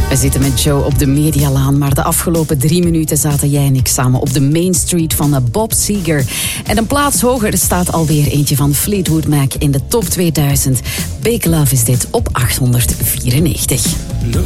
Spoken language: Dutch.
We zitten met Joe op de Medialaan, maar de afgelopen 3 minuten zaten jij en ik samen op de Main Street van Bob Seger. En een plaats hoger staat alweer eentje van Fleetwood Mac in de top 2000. Big Love is dit op 894.